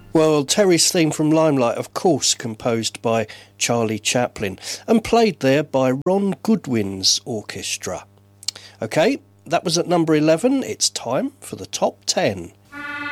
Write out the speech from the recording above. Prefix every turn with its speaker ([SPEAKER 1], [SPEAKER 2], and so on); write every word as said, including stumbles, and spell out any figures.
[SPEAKER 1] Well, Terry's theme from Limelight, of course, composed by Charlie Chaplin and played there by Ron Goodwin's orchestra. OK, that was at number eleven. It's time for the top ten.